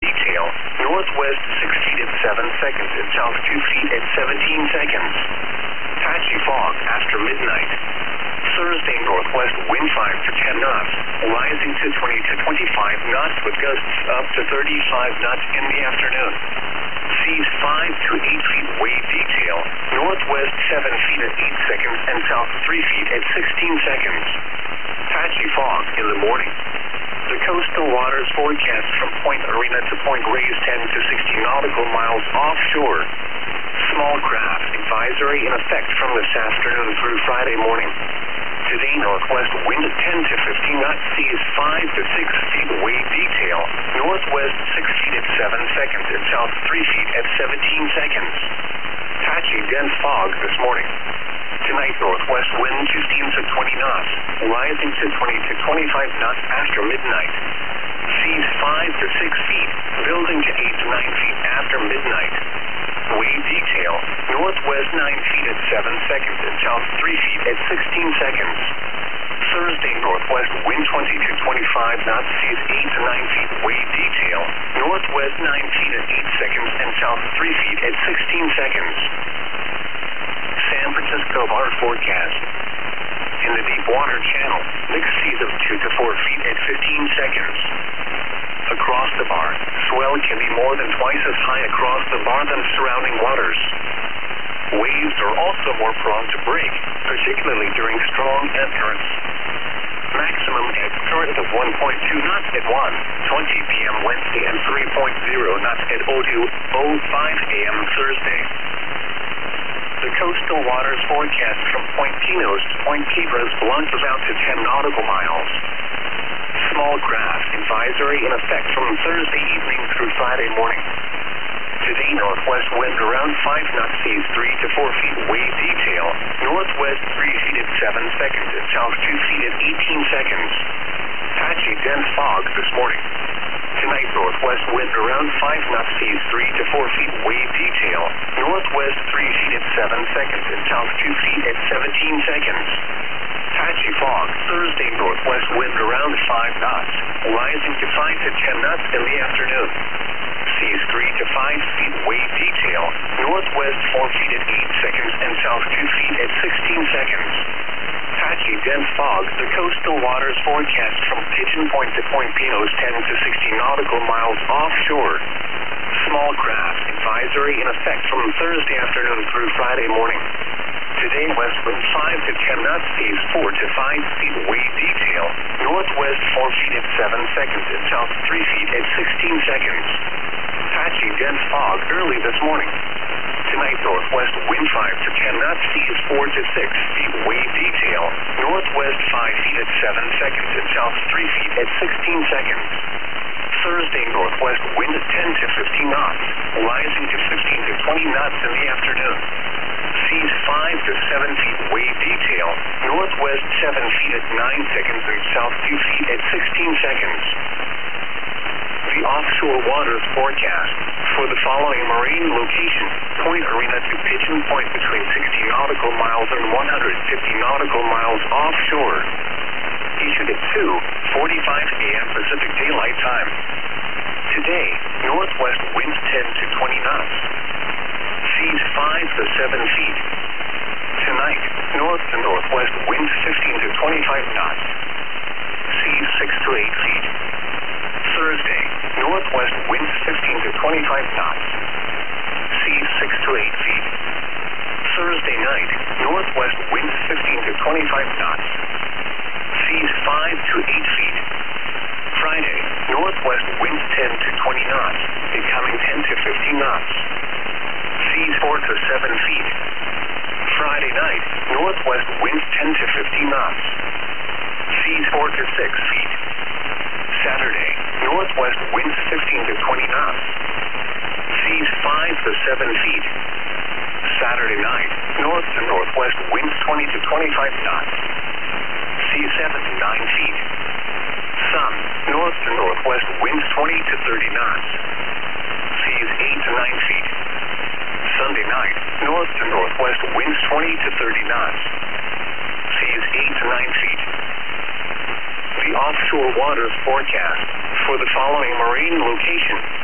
detail. Northwest 6 feet at 7 seconds and south 2 feet at 17 seconds. Patchy fog after midnight. Thursday, northwest wind 5 to 10 knots, rising to 20 to 25 knots with gusts up to 35 knots in the afternoon. Seas 5 to 8 feet wave detail. Northwest 7 feet at 8 seconds and south 3 feet at 16 seconds. Patchy fog in the morning. The coastal waters forecast from Point Arena to Point Reyes 10 to 60 nautical miles offshore. Small craft advisory in effect from this afternoon through Friday morning. Today, northwest wind 10 to 15 knots, seas 5 to 6 feet wave detail. Northwest 6 feet at 7 seconds and south 3 feet at 17 seconds. Patchy dense fog this morning. Tonight, northwest wind 15 to 20 knots, rising to 20 to 25 knots after midnight. Seas 5 to 6 feet, building to 8 to 9 feet after midnight. Wave detail, northwest 9 feet at 7 seconds and south 3 feet at 16 seconds. Thursday, northwest wind 20 to 25 knots, seas 8 to 9 feet wave detail. Northwest 9 feet at 8 seconds and south 3 feet at 16 seconds. San Francisco water forecast. In the deep water channel, mixed seas of 2 to 4 feet at 15 seconds. Across the bar, swell can be more than twice as high across the bar than surrounding waters. Waves are also more prone to break, particularly during strong ebb currents. Maximum ebb current of 1.2 knots at 1:20 p.m. Wednesday and 3.0 knots at 02:05 a.m. Thursday. The coastal waters forecast from Point Pinos to Point Quibra's blunters out to 10 nautical miles. Small craft advisory in effect from Thursday evening through Friday morning. Today, northwest wind around 5 knots, seas 3 to 4 feet wave detail. Northwest 3 feet at 7 seconds and south 2 feet at 18 seconds. Patchy dense fog this morning. Tonight, northwest wind around 5 knots, seas 3 to 4 feet wave detail. Northwest 3 feet at 7 seconds and south 2 feet at 17 seconds. Patchy fog. Thursday, northwest wind around 5 knots, rising to 5 to 10 knots in the afternoon. Seas 3 to 5 feet wave detail. Northwest 4 feet at 8 seconds and south 2 feet at 16 seconds. Patchy dense fog. The coastal waters forecast from Pigeon Point to Point Pinos 10 to 60 nautical miles offshore. Small craft advisory in effect from Thursday afternoon through Friday morning. Today, west wind 5 to 10 knots, seas 4 to 5 feet wave detail. Northwest 4 feet at 7 seconds and south 3 feet at 16 seconds. Patchy dense fog early this morning. Tonight, northwest wind 5 to 10 knots, seas 4 to 6 feet wave detail. Northwest 5 feet at 7 seconds and south 3 feet at 16 seconds. Thursday, northwest wind 10 to 15 knots, rising to 15 to 20 knots in the afternoon. Seas 5 to 7 feet wave detail. Northwest 7 feet at 9 seconds and south 2 feet at 16 seconds. The offshore waters forecast for the following marine location: Point Arena to Pigeon Point between 60 nautical miles and 150 nautical miles offshore. Issued at 2:45 a.m. Pacific Daylight Time. Today, northwest winds 10 to 20 knots. Seas 5 to 7 feet. Tonight, north to northwest winds 15 to 25 knots. Seas 6 to 8 feet. Thursday, northwest winds 15 to 25 knots. Seas 6 to 8 feet. Thursday night, northwest winds 15 to 25 knots. Seas 5 to 8 feet. Friday, northwest winds 10 to 20 knots, becoming 10 to 15 knots. Seas 4 to 7 feet. Friday night, northwest winds 10 to 15 knots. Seas 4 to 6 feet. Saturday, northwest winds 15 to 20 knots. Seas 5 to 7 feet. Saturday night, north to northwest winds 20 to 25 knots. Seas 7 to 9 feet. Sun, north to northwest winds 20 to 30 knots. Seas 8 to 9 feet. Sunday night, north to northwest winds 20 to 30 knots. Seas 8 to 9 feet. The offshore waters forecast for the following marine location: